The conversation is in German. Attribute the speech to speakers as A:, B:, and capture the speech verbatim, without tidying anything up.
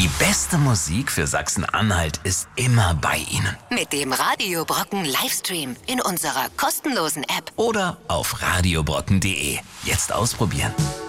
A: Die beste Musik für Sachsen-Anhalt ist immer bei Ihnen.
B: Mit dem Radio Brocken Livestream in unserer kostenlosen App.
A: Oder auf radiobrocken punkt de. Jetzt ausprobieren.